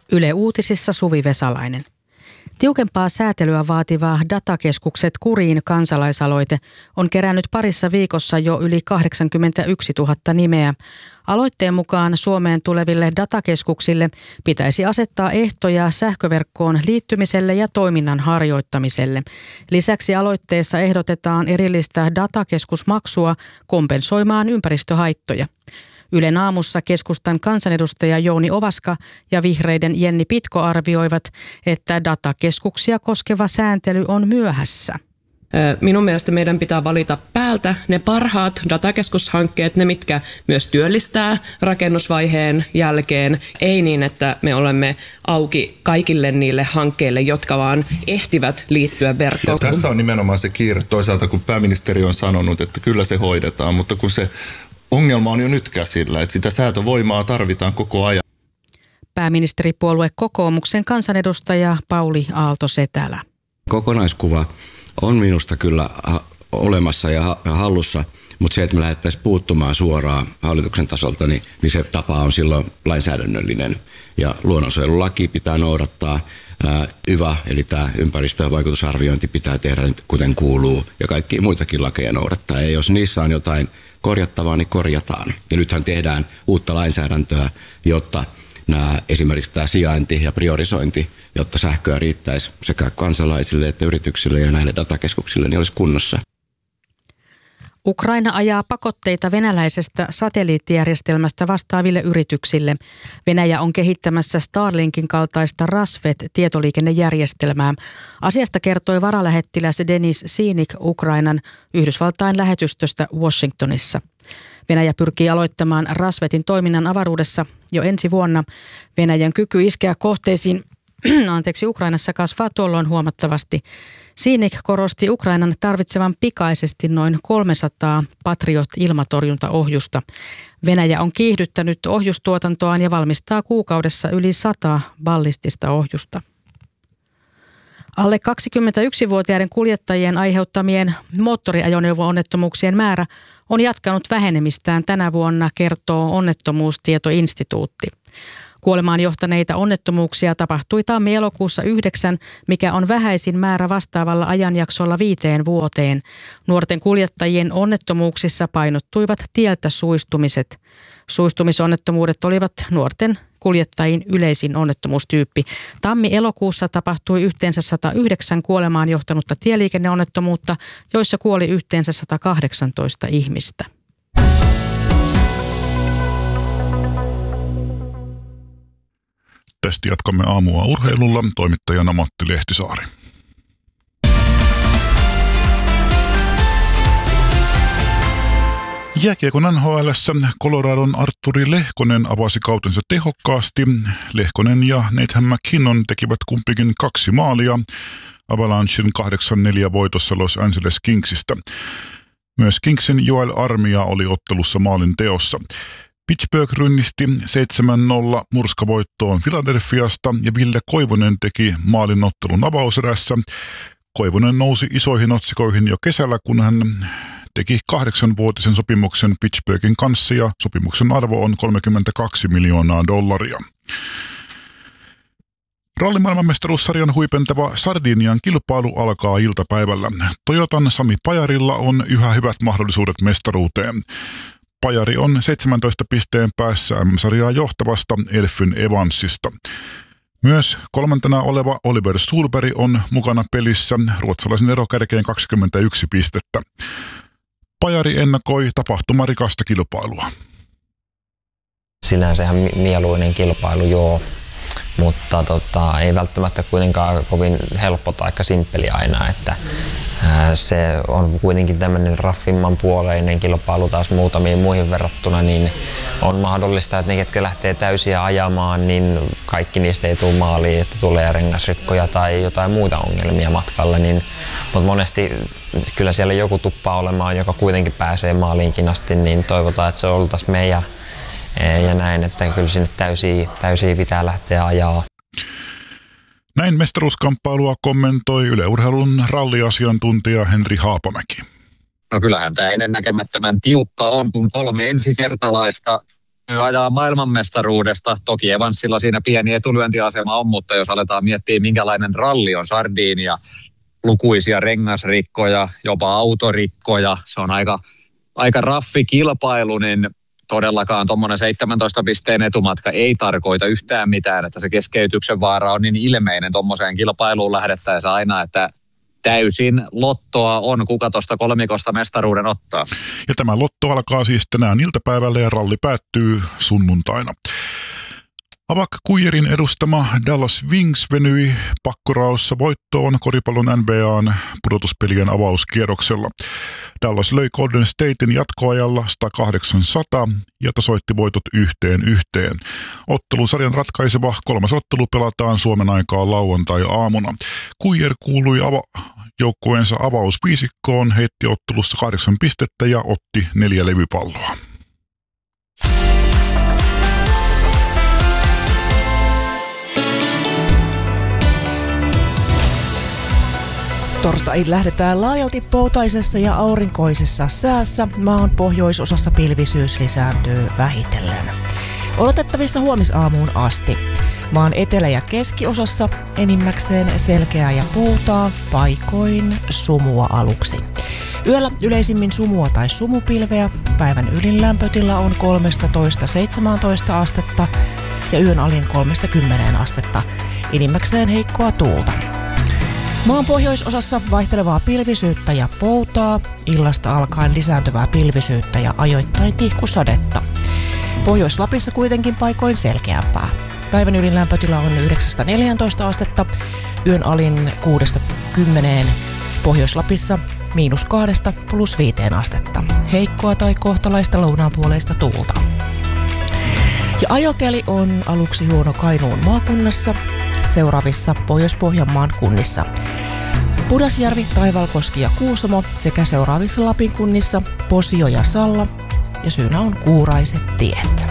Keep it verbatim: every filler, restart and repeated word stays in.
Yle Uutisissa Suvi Vesalainen. Tiukempaa säätelyä vaativa Datakeskukset kuriin kansalaisaloite on kerännyt parissa viikossa jo yli kahdeksankymmentäyksituhatta nimeä. Aloitteen mukaan Suomeen tuleville datakeskuksille pitäisi asettaa ehtoja sähköverkkoon liittymiselle ja toiminnan harjoittamiselle. Lisäksi aloitteessa ehdotetaan erillistä datakeskusmaksua kompensoimaan ympäristöhaittoja. Ylen aamussa keskustan kansanedustaja Jouni Ovaska ja vihreiden Jenni Pitko arvioivat, että datakeskuksia koskeva sääntely on myöhässä. Minun mielestä meidän pitää valita päältä ne parhaat datakeskushankkeet, ne mitkä myös työllistää rakennusvaiheen jälkeen. Ei niin, että me olemme auki kaikille niille hankkeille, jotka vaan ehtivät liittyä verkkoon. Ja tässä on nimenomaan se kiire toisaalta, kun pääministeri on sanonut, että kyllä se hoidetaan, mutta kun se ongelma on jo nyt käsillä, että sitä säätövoimaa tarvitaan koko ajan. Pääministeripuolue Kokoomuksen kansanedustaja Pauli Aalto-Setälä. Kokonaiskuva on minusta kyllä olemassa ja hallussa, mutta se, että me lähdettäisiin puuttumaan suoraan hallituksen tasolta, niin, niin se tapa on silloin lainsäädännöllinen. Ja luonnonsuojelulaki pitää noudattaa, ää, Y V A, eli tämä ympäristövaikutusarviointi pitää tehdä kuten kuuluu, ja kaikkia muitakin lakeja noudattaa. Ja jos niissä on jotain korjattavaa, niin korjataan. Ja nythän tehdään uutta lainsäädäntöä, jotta nämä, esimerkiksi tämä sijainti ja priorisointi, jotta sähköä riittäisi sekä kansalaisille että yrityksille ja näille datakeskuksille, niin olisi kunnossa. Ukraina ajaa pakotteita venäläisestä satelliittijärjestelmästä vastaaville yrityksille. Venäjä on kehittämässä Starlinkin kaltaista Rasvet-tietoliikennejärjestelmää. Asiasta kertoi varalähettiläs Denis Siinik Ukrainan Yhdysvaltain lähetystöstä Washingtonissa. Venäjä pyrkii aloittamaan Rasvetin toiminnan avaruudessa jo ensi vuonna. Venäjän kyky iskeä kohteisiin anteeksi, Ukrainassa kasvaa tuolloin huomattavasti. Siinik korosti Ukrainan tarvitsevan pikaisesti noin kolmesataa Patriot-ilmatorjuntaohjusta. Venäjä on kiihdyttänyt ohjustuotantoaan ja valmistaa kuukaudessa yli sata ballistista ohjusta. Alle kaksikymmentäyksivuotiaiden kuljettajien aiheuttamien moottoriajoneuvo-onnettomuuksien määrä on jatkanut vähenemistään tänä vuonna, kertoo Onnettomuustietoinstituutti. Kuolemaan johtaneita onnettomuuksia tapahtui tammi-elokuussa yhdeksän, mikä on vähäisin määrä vastaavalla ajanjaksolla viiteen vuoteen. Nuorten kuljettajien onnettomuuksissa painottuivat tieltä suistumiset. Suistumisonnettomuudet olivat nuorten kuljettajien yleisin onnettomuustyyppi. Tammi-elokuussa tapahtui yhteensä sata yhdeksän kuolemaan johtanutta tieliikenneonnettomuutta, joissa kuoli yhteensä sata kahdeksantoista ihmistä. Tästä jatkamme aamua urheilulla. Toimittajana Matti Lehtisaari. Jääkiekon N H L:ssä Coloradon Artturi Lehkonen avasi kautensa tehokkaasti. Lehkonen ja Nathan McKinnon tekivät kumpikin kaksi maalia Avalanchen kahdeksan neljä voitossa Los Angeles Kingsistä. Myös Kingsin Joel Armia oli ottelussa maalin teossa. Pittsburgh rynnisti seitsemän nolla murskavoittoon Philadelphiasta ja Ville Koivunen teki maalin ottelun avauserässä. Koivunen nousi isoihin otsikoihin jo kesällä, kun hän teki kahdeksanvuotisen sopimuksen Pittsburghin kanssa ja sopimuksen arvo on kolmekymmentäkaksi miljoonaa dollaria. Rallimaailmanmestaruussarjan huipentava Sardinian kilpailu alkaa iltapäivällä. Toyotan Sami Pajarilla on yhä hyvät mahdollisuudet mestaruuteen. Pajari on seitsemäntoista pisteen päässä M M-sarjaa johtavasta Elfyn Evansista. Myös kolmantena oleva Oliver Sulberg on mukana pelissä, ruotsalaisen ero kärkeen kaksikymmentäyksi pistettä. Pajari ennakoi tapahtumarikasta kilpailua. Sinänsä ihan mieluinen kilpailu, joo, mutta tota, ei välttämättä kuitenkaan kovin helppo tai aika simppeli aina, että ää, se on kuitenkin tämmöinen raffimman puoleinen kilpailu taas muutamiin muihin verrattuna, niin on mahdollista, että ne, ketkä lähtee täysiä ajamaan, niin kaikki niistä ei tule maaliin, että tulee rengasrikkoja tai jotain muita ongelmia matkalle, niin, mutta monesti kyllä siellä joku tuppaa olemaan, joka kuitenkin pääsee maaliinkin asti, niin toivotaan, että se oltaisiin meidän ja näin, että kyllä sinne täysiä, täysiä pitää lähteä ajaa. Näin mestaruuskamppailua kommentoi Yle Urheilun ralliasiantuntija Henri Haapamäki. No kyllähän tämä ennennäkemättömän tiukka on, kun kolme ensikertalaista ajaa maailmanmestaruudesta. Toki Evansilla siinä pieni etulyöntiasema on, mutta jos aletaan miettiä, minkälainen ralli on Sardinia, lukuisia rengasrikkoja, jopa autorikkoja, se on aika, aika raffi kilpailu, niin todellakaan tuommoinen seitsemäntoista pisteen etumatka ei tarkoita yhtään mitään, että se keskeytyksen vaara on niin ilmeinen tuommoiseen kilpailuun lähdettäessä aina, että täysin lottoa on, kuka tuosta kolmikosta mestaruuden ottaa. Ja tämä lotto alkaa siis tänään iltapäivällä ja ralli päättyy sunnuntaina. Avak Kuijerin edustama Dallas Wings venyi pakkoraossa voittoon koripallon N B A:n pudotuspelien avauskierroksella. Dallas löi Golden Statein jatkoajalla sata kahdeksan sata ja tasoitti voitot yhteen yhteen. Ottelusarjan ratkaiseva kolmas ottelu pelataan Suomen aikaa lauantai-aamuna. Kuijer kuului ava- joukkueensa avausviisikkoon, heitti ottelussa kahdeksan pistettä ja otti neljä levypalloa. Torstai lähdetään laajalti poutaisessa ja aurinkoisessa säässä. Maan pohjoisosassa pilvisyys lisääntyy vähitellen. Odotettavissa huomisaamuun asti. Maan etelä- ja keskiosassa enimmäkseen selkeää ja poutaa, paikoin sumua aluksi. Yöllä yleisimmin sumua tai sumupilveä. Päivän ylin lämpötila on kolmetoista seitsemäntoista astetta ja yön alin kolmesta kymmeneen astetta. Enimmäkseen heikkoa tuulta. Maan pohjoisosassa vaihtelevaa pilvisyyttä ja poutaa, illasta alkaen lisääntyvää pilvisyyttä ja ajoittain tihkusadetta. Pohjois-Lapissa kuitenkin paikoin selkeämpää. Päivän ylin lämpötila on yhdeksästä neljääntoista astetta, yön alin kuudesta kymmeneen, Pohjois-Lapissa miinus kahdesta plus viiteen astetta. Heikkoa tai kohtalaista lounaanpuoleista tuulta. Ja ajokeli on aluksi huono Kainuun maakunnassa, seuraavissa Pohjois-Pohjanmaan kunnissa. Pudasjärvi, Taivalkoski ja Kuusamo sekä seuraavissa Lapin kunnissa Posio ja Salla ja syynä on kuuraiset tiet.